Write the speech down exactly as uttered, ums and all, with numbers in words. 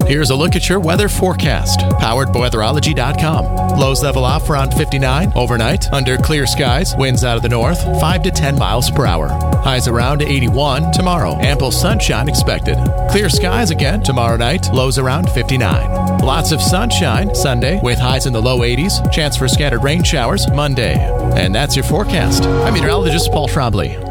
Here's a look at your weather forecast, powered by weatherology dot com. Lows level off around fifty-nine overnight, under clear skies, winds out of the north, five to ten miles per hour. Highs around eighty-one tomorrow, ample sunshine expected. Clear skies again tomorrow night, lows around fifty-nine. Lots of sunshine Sunday with highs in the low eighties, chance for scattered rain showers Monday. And that's your forecast. I'm meteorologist Paul Trombley.